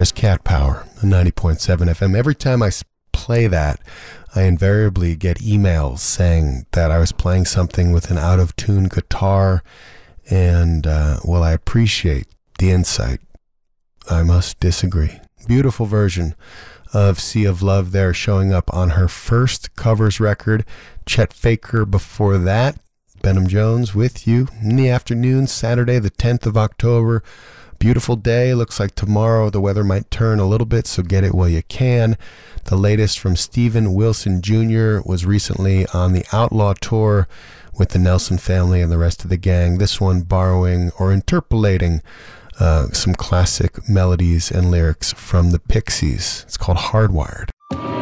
There's Cat Power, 90.7 FM. Every time I play that, I invariably get emails saying that I was playing something with an out-of-tune guitar, and, well, I appreciate the insight. I must disagree. Beautiful version of Sea of Love there, showing up on her first covers record. Chet Faker before that. Benham Jones with you in the afternoon, Saturday the 10th of October. Beautiful day. Looks like tomorrow the weather might turn a little bit, so get it while you can. The latest from Steven Wilson Jr. was recently on the Outlaw Tour with the Nelson family and the rest of the gang. This one borrowing or interpolating some classic melodies and lyrics from the Pixies. It's called Hardwired.